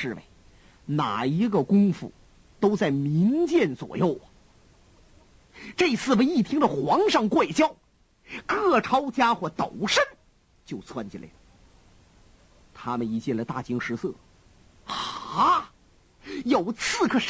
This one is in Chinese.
侍卫，哪一个功夫都在民间左右啊。这4位一听了皇上怪叫，各抄家伙抖身就窜进来了。他们一进来大惊失色，啊，有刺客杀